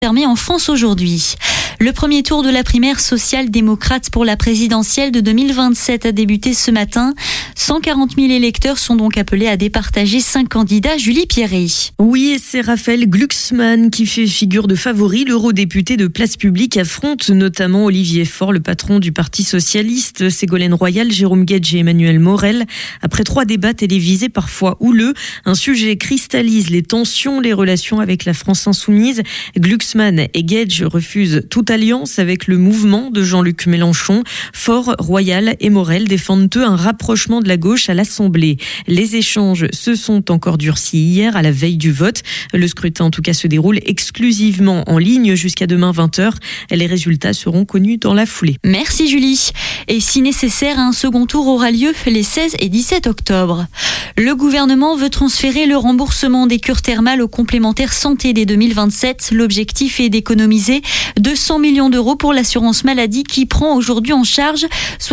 fermé en France aujourd'hui. Le premier tour de la primaire social-démocrate pour la présidentielle de 2027 a débuté ce matin. 140 000 électeurs sont donc appelés à départager 5 candidats. Julie Pierret. Oui, et c'est Raphaël Glucksmann qui fait figure de favori. L'eurodéputé de Place Publique affronte notamment Olivier Faure, le patron du Parti socialiste, Ségolène Royal, Jérôme Guedj et Emmanuel Morel. Après 3 débats télévisés parfois houleux, un sujet cristallise les tensions, les relations avec la France insoumise. Glucksmann et Guedj refusent toute alliance avec le mouvement de Jean-Luc Mélenchon. Faure, Royal et Morel défendent eux un rapprochement de la gauche à l'Assemblée. Les échanges se sont encore durcis hier à la veille du vote. Le scrutin en tout cas se déroule exclusivement en ligne jusqu'à demain 20h. Les résultats seront connus dans la foulée. Merci Julie. Et si nécessaire, un second tour aura lieu les 16 et 17 octobre. Le gouvernement veut transférer le remboursement des cures thermales aux complémentaires santé dès 2027. L'objectif est d'économiser 200 millions d'euros pour l'assurance maladie qui prend aujourd'hui en charge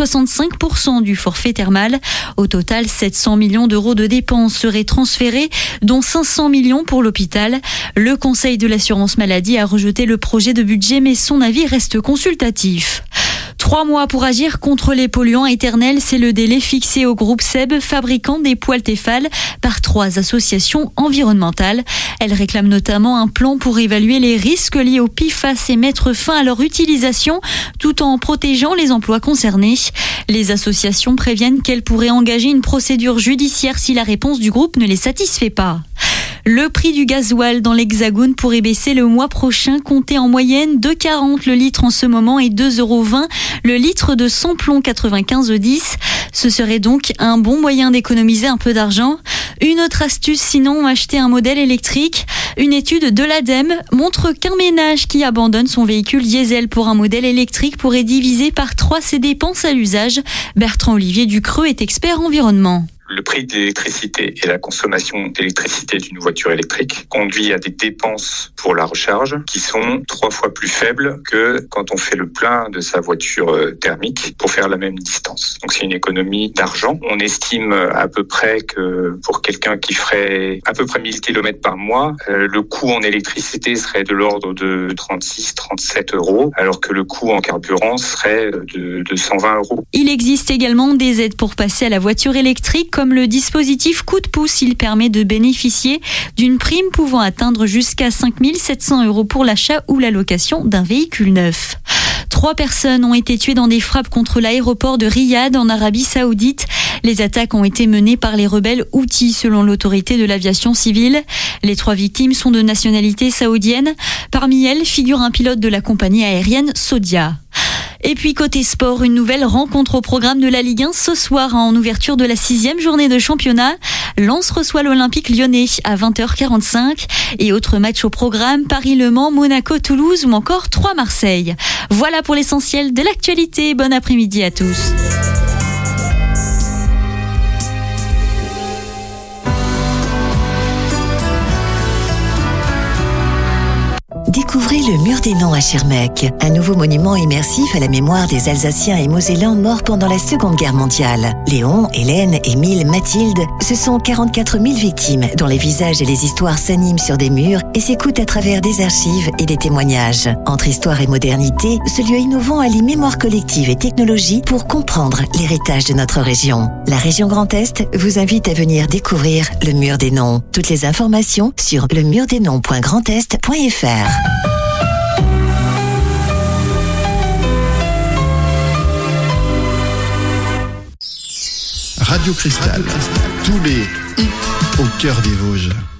65% du forfait thermal. Au total, 700 millions d'euros de dépenses seraient transférés, dont 500 millions pour l'hôpital. Le Conseil de l'assurance maladie a rejeté le projet de budget, mais son avis reste consultatif. 3 mois pour agir contre les polluants éternels, c'est le délai fixé au groupe SEB, fabricant des poêles Tefal, par 3 associations environnementales. Elles réclament notamment un plan pour évaluer les risques liés aux PFAS et mettre fin à leur utilisation, tout en protégeant les emplois concernés. Les associations préviennent qu'elles pourraient engager une procédure judiciaire si la réponse du groupe ne les satisfait pas. Le prix du gasoil dans l'Hexagone pourrait baisser le mois prochain, compter en moyenne 2,40 le litre en ce moment et 2,20 € le litre de samplon 95-10. Ce serait donc un bon moyen d'économiser un peu d'argent. Une autre astuce sinon, acheter un modèle électrique. Une étude de l'ADEME montre qu'un ménage qui abandonne son véhicule diesel pour un modèle électrique pourrait diviser par 3 ses dépenses à l'usage. Bertrand Olivier Ducreux est expert environnement. Le prix de l'électricité et la consommation d'électricité d'une voiture électrique conduit à des dépenses pour la recharge qui sont 3 fois plus faibles que quand on fait le plein de sa voiture thermique pour faire la même distance. Donc c'est une économie d'argent. On estime à peu près que pour quelqu'un qui ferait à peu près 1000 km par mois, le coût en électricité serait de l'ordre de 36-37 €, alors que le coût en carburant serait de 120 €. Il existe également des aides pour passer à la voiture électrique, comme le dispositif Coup de pouce. Il permet de bénéficier d'une prime pouvant atteindre jusqu'à 5 700 € pour l'achat ou la location d'un véhicule neuf. 3 personnes ont été tuées dans des frappes contre l'aéroport de Riyad en Arabie Saoudite. Les attaques ont été menées par les rebelles Houthis selon l'autorité de l'aviation civile. Les 3 victimes sont de nationalité saoudienne. Parmi elles figure un pilote de la compagnie aérienne Saudia. Et puis côté sport, une nouvelle rencontre au programme de la Ligue 1 ce soir en ouverture de la 6e journée de championnat. Lens reçoit l'Olympique Lyonnais à 20h45 et autres matchs au programme: Paris-Le Mans, Monaco-Toulouse ou encore Troyes-Marseille. Voilà pour l'essentiel de l'actualité. Bon après-midi à tous. Découvrez le Mur des Noms à Schirmeck, un nouveau monument immersif à la mémoire des Alsaciens et Mosellans morts pendant la Seconde Guerre mondiale. Léon, Hélène, Émile, Mathilde, ce sont 44 000 victimes dont les visages et les histoires s'animent sur des murs et s'écoutent à travers des archives et des témoignages. Entre histoire et modernité, ce lieu innovant allie mémoire collective et technologie pour comprendre l'héritage de notre région. La région Grand Est vous invite à venir découvrir le Mur des Noms. Toutes les informations sur lemurdesnoms.grandest.fr. Radio Cristal, tous les hits au cœur des Vosges.